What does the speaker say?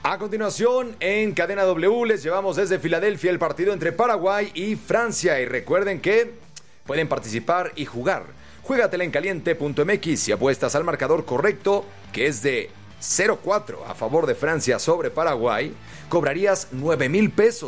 A continuación, en Cadena W les llevamos desde Filadelfia el partido entre Paraguay y Francia. Y recuerden que pueden participar y jugar. Juégatela en caliente.mx. Si apuestas al marcador correcto, que es de 0-4 a favor de Francia sobre Paraguay, cobrarías 9,000 pesos.